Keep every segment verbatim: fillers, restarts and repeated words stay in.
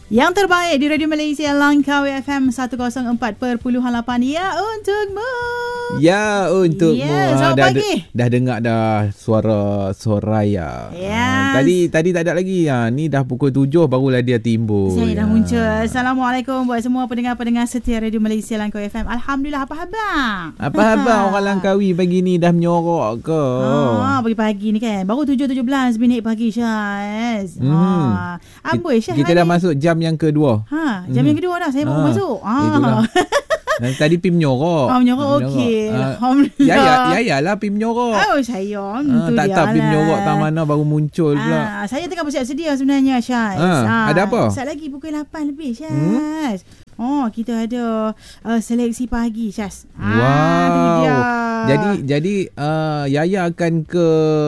Yang terbaik di Radio Malaysia Langkawi F M seratus empat perpuluhan lapan. Ya, untukmu. Ya, untukmu. Ya, selamat dah, pagi. Dah dengar dah suara Soraya. Yes. Ha, tadi tadi tak ada lagi. Ha, ni dah pukul tujuh barulah dia timbul. Saya dah ya. muncul. Assalamualaikum buat semua pendengar-pendengar setia Radio Malaysia Langkawi F M. Alhamdulillah, apa khabar? Apa khabar orang Langkawi pagi ni dah menyorok ke? Ah, pagi-pagi ni kan. Baru tujuh tujuh belas minit pagi, Syaz. Hmm. Ah, amboi Syaz. Kita dah masuk jam yang kedua. Ha, jam hmm. yang kedua dah saya baru ha. masuk. Ah. Itulah. Dan tadi Pim menyorok. Oh, menyorok okey. Uh, Alhamdulillah. ya ya ya yalah Pim menyorok. Oh, sayang. Ah, tu tak dia tak Pim lah. menyorok tak mana baru muncul pula. Ah, saya tengah bersiap sedia sebenarnya, Syaz. Ah, Ah, ada apa? Sat lagi pukul lapan lebih, Syaz. Hmm? Oh, kita ada uh, seleksi pagi, Syaz. Wow. Ah, tu dia. Jadi jadi uh, Yaya akan ke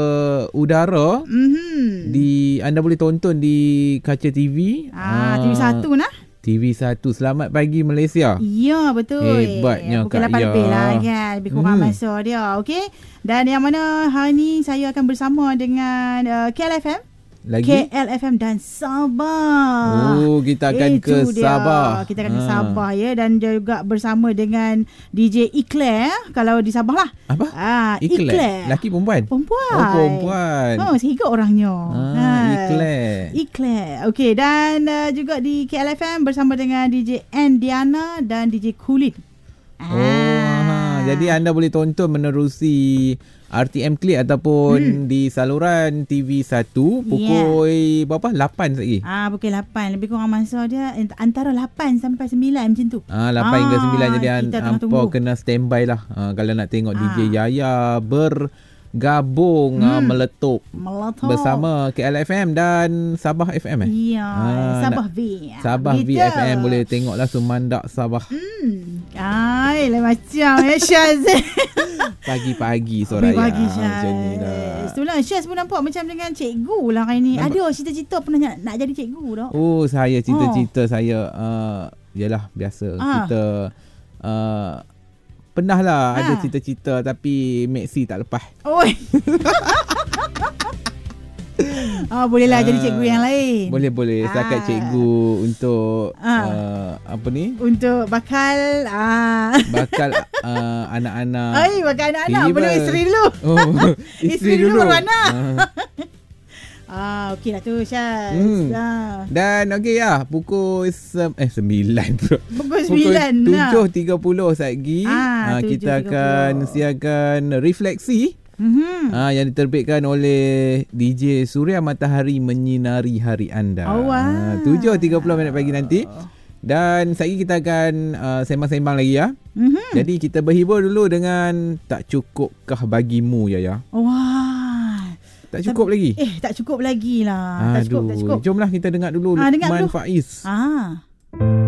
udara. Mhm. Di anda boleh tonton di kaca T V. Ah, T V satu nah. T V satu. Selamat pagi Malaysia. Ya, betul. Hebatnya Pukul Kak lapan Ya. lebih lah kan. Lebih kurang Hmm. masa dia. Okey. Dan yang mana hari ni saya akan bersama dengan uh, K L F M. Lagi? K L F M dan Sabah. Oh, kita akan Itu ke dia. Sabah. Kita akan ke Ha. Sabah ya. Dan juga bersama dengan D J Eclair. Kalau di Sabah lah. Apa? Ah, Eclair. Eclair. Laki perempuan? Perempuan. Oh, perempuan. Oh, sehingga orangnya. Ah, Eclair. Eclair. Okey, dan uh, juga di K L F M bersama dengan D J Andiana dan D J Kulit. Oh, ha. Jadi anda boleh tonton menerusi R T M Click ataupun hmm. di saluran T V satu pukul yeah. berapa? lapan lagi. Ah, pukul lapan. Lebih kurang masa dia antara lapan sampai sembilan macam tu. Ah, lapan hingga sembilan. Jadi hampa kena standby lah. Ah, kalau nak tengok ah. D J Yaya bergabung hmm. ah, meletup. Meletup bersama K L F M dan Sabah F M eh. Ya, ah, Sabah V. Sabah V F M boleh tengoklah Sumandak Sabah. Hmm. Ai, lain macam ya Syaz. Pagi-pagi Soraya. Pagi-pagi Syaz. Macam ni dah. Itulah Syaz pun nampak macam dengan cikgu lah hari ni. Nampak? Ada cita-cita pernah nak, nak jadi cikgu dah. Oh, saya cita-cita oh. saya uh, yalah biasa. Ah. Kita uh, pernah lah ah. ada cita-cita tapi Maxi tak lepas. Oi. Ah, bolehlah uh, jadi cikgu yang lain. Boleh-boleh. Setakat ah. cikgu untuk ah. uh, apa ni? Untuk bakal ah. bakal uh, anak-anak. Ai, bakal anak-anak. Belum isteri dulu. Oh, isteri, isteri dulu. dulu baru anak. Ah. Ah, okey lah tu Syaz. Hmm. Ah. Dan okey ya, pukul se- eh sembilan bro. Pukul sembilan. Pukul tujuh tiga puluh lagi. Ah, ah, kita akan siarkan refleksi. Mm-hmm. Ah, yang diterbitkan oleh D J Suria Matahari Menyinari Hari Anda. Oh, wow. ah, tujuh tiga puluh minit pagi nanti. Dan sekali kita akan uh, sembang-sembang lagi ya. Mm-hmm. Jadi kita berhibur dulu dengan Tak Cukupkah Bagimu Yaya. Wah. Tak cukup Tapi, lagi? Eh, tak cukup lagi lah. Aduh, tak cukup, tak cukup. Jomlah kita dengar dulu ah, Lukman dengar dulu. Faiz. Ah.